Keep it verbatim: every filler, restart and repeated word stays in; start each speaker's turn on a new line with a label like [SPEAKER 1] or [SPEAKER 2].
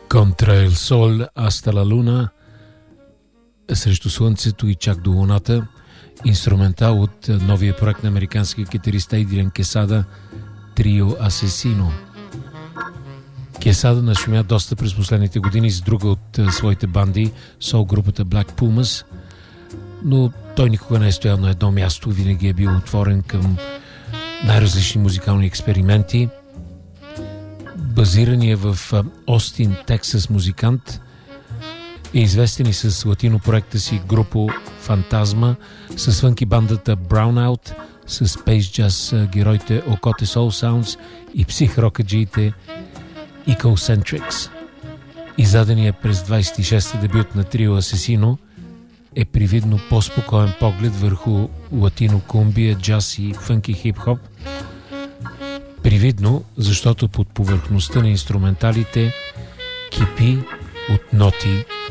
[SPEAKER 1] Contra el sol hasta la luna, срещу слънцето и чак до луната, инструментал от новия проект на американския китарист Адриан Quesada, Trio Asesino. Quesada нашумя доста през последните години с друга от своите банди, сол групата Black Pumas, но той никога не е стоял на едно място, винаги е бил отворен към най-различни музикални експерименти. Базирания в Остин, Тексас музикант е известен и с латино проекта си групо Фантазма, с фънки бандата Brownout, с Space Jazz героите Ocote Soul Sounds и псих-рокаджиите Ecocentrics. Издадения през двайсет и шеста дебют на Trio Asesino е привидно по-спокоен поглед върху латино, кумбия, джаз и фънки хип-хоп. Привидно, защото под повърхността на инструменталите кипи от ноти